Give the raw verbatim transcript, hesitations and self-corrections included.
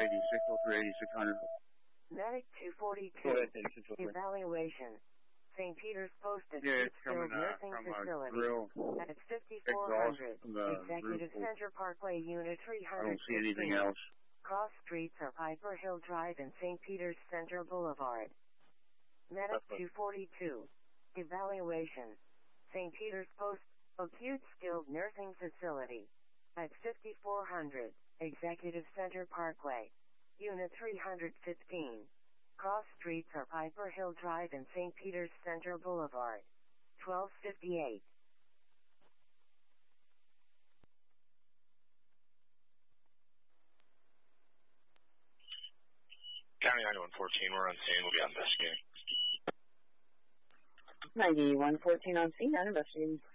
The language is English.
eighty-six oh three, eighty-six hundred. Medic two forty-two. Go ahead, eighty-six oh three. Evaluation. Saint Peter's Post at Yeah, it's Skilled coming uh, Nursing from a Facility grill. at fifty-four hundred. Executive roof. Center Parkway, Unit three I hundred. don't see anything else. Cross streets are Piper Hill Drive and Saint Peter's Center Boulevard. Medic two forty-two. Evaluation. Saint Peter's Post, Acute Skilled Nursing Facility at fifty-four hundred. Executive Center Parkway, Unit three hundred fifteen. Cross streets are Piper Hill Drive and Saint Peter's Center Boulevard. twelve fifty-eight. County ninety-one fourteen, we're on scene. We'll be investigating. ninety-one fourteen on scene, not investigating.